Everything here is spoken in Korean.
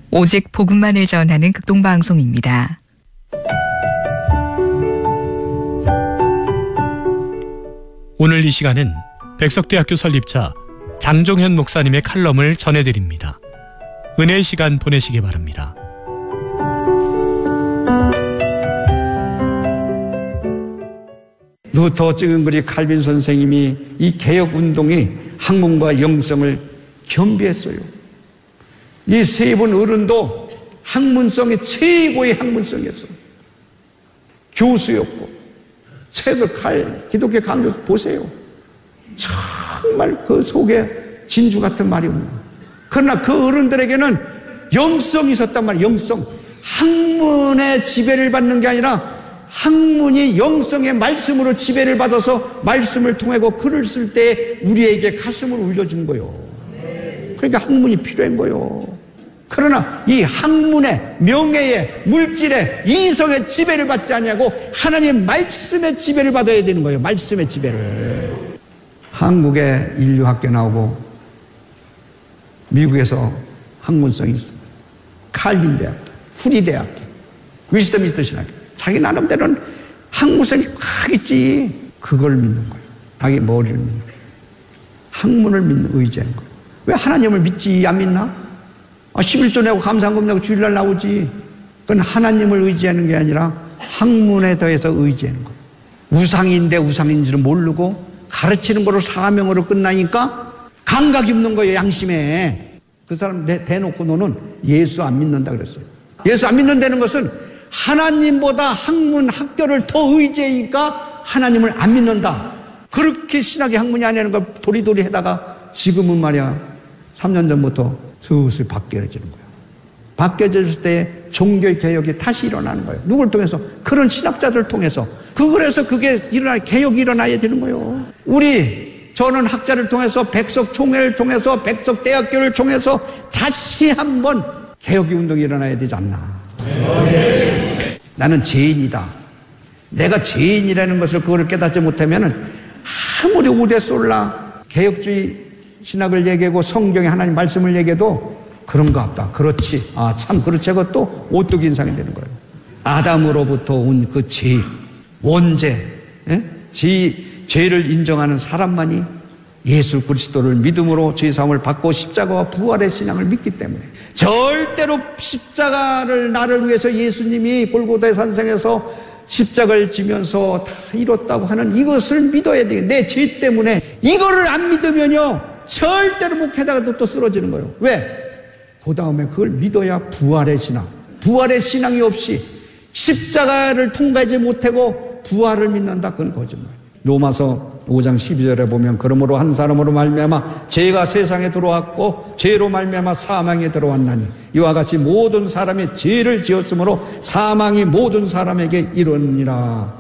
오직 복음만을 전하는 극동방송입니다. 오늘 이 시간은 백석대학교 설립자 장종현 목사님의 칼럼을 전해드립니다. 은혜의 시간 보내시기 바랍니다. 루터 찌근거리 칼빈 선생님이 이 개혁운동이 학문과 영성을 겸비했어요. 이 세 분 어른도 학문성이 최고의 학문성이었어요. 교수였고 책을 기독교 강조 보세요. 정말 그 속에 진주 같은 말이 없나. 그러나 그 어른들에게는 영성이 있었단 말이에요. 영성. 학문의 지배를 받는 게 아니라 학문이 영성의 말씀으로 지배를 받아서 말씀을 통하고 글을 쓸 때 우리에게 가슴을 울려준 거예요. 그러니까 학문이 필요한 거예요. 그러나 이 학문의 명예의 물질의 이성의 지배를 받지 아니하고 하나님의 말씀의 지배를 받아야 되는 거예요. 말씀의 지배를. 한국에 인류학교 나오고 미국에서 학문성이 있어. 칼빈 대학교, 후리 대학교, 위스터민스터 신학교. 자기 나름대로는 학문성이 확 있지. 그걸 믿는 거예요. 자기 머리를 믿는 거예요. 학문을 믿는 의지하는 거예요. 왜 하나님을 믿지 안 믿나? 11조 내고 감사한금 내고 주일날 나오지. 그건 하나님을 의지하는 게 아니라 학문에 더해서 의지하는 거예요. 우상인데 우상인지를 모르고 가르치는 거로 사명으로 끝나니까 감각이 없는 거예요. 양심에. 그 사람 대놓고 너는 예수 안 믿는다 그랬어요. 예수 안 믿는다는 것은 하나님보다 학문 학교를 더 의지하니까 하나님을 안 믿는다. 그렇게 신학의 학문이 아니라는 걸 도리도리 하다가 지금은 말이야 3년 전부터 슬슬 바뀌어지는 거예요. 바뀌어질 때 종교의 개혁이 다시 일어나는 거예요. 누굴 통해서? 그런 신학자들을 통해서. 그래서 그게 개혁이 일어나야 되는 거예요. 저는 학자를 통해서 백석총회를 통해서 백석대학교를 통해서 다시 한번 개혁의 운동이 일어나야 되지 않나. 나는 죄인이다. 내가 죄인이라는 것을 그걸 깨닫지 못하면 아무리 우대솔라 개혁주의 신학을 얘기하고 성경의 하나님 말씀을 얘기해도 그런가 없다. 그렇지. 참 그렇지. 그것도 오뚝 인상이 되는 거예요. 아담으로부터 온 그 죄, 원죄, 죄를 인정하는 사람만이 예수 그리스도를 믿음으로 죄사함을 받고 십자가와 부활의 신앙을 믿기 때문에 절대로 십자가를 나를 위해서 예수님이 골고다의 산상에서 십자가를 지면서 다 이뤘다고 하는 이것을 믿어야 돼요. 내 죄 때문에 이거를 안 믿으면요 절대로 목회다가 또 쓰러지는 거예요. 왜? 그 다음에 그걸 믿어야 부활의 신앙이 없이 십자가를 통과하지 못하고 부활을 믿는다. 그건 거짓말. 로마서 5장 12절에 보면 그러므로 한 사람으로 말미암아 죄가 세상에 들어왔고 죄로 말미암아 사망에 들어왔나니 이와 같이 모든 사람이 죄를 지었으므로 사망이 모든 사람에게 이르니라.